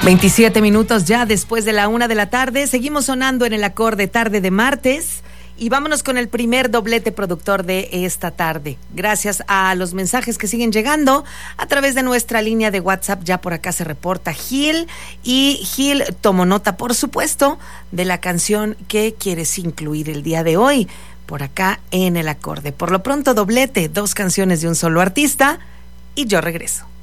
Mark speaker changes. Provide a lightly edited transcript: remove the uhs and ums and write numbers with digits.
Speaker 1: 27 minutos ya después de la 1:00 p.m. Seguimos sonando en el acorde tarde de martes. Y vámonos con el primer doblete productor de esta tarde. Gracias a los mensajes que siguen llegando a través de nuestra línea de WhatsApp. Ya por acá se reporta Gil. Y Gil tomó nota, por supuesto, de la canción que quieres incluir el día de hoy por acá en el acorde. Por lo pronto, doblete, 2 canciones de un solo artista. Y yo regreso.